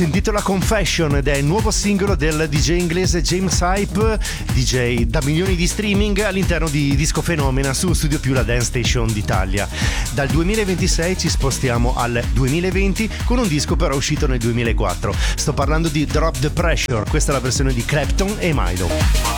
si intitola Confession ed è il nuovo singolo del DJ inglese James Hype, DJ da milioni di streaming all'interno di Disco Fenomena su Studio Più, la dance station d'Italia. Dal 2026 ci spostiamo al 2020 con un disco però uscito nel 2004. Sto parlando di Drop the Pressure, questa è la versione di Clapton e Milo.